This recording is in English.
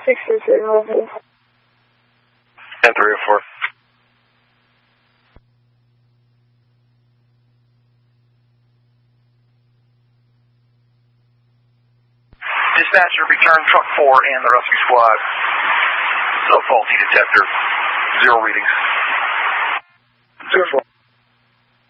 627. 10-304. Dispatcher, return truck 4 and the rescue squad. So faulty detector. 0 readings. 6-1.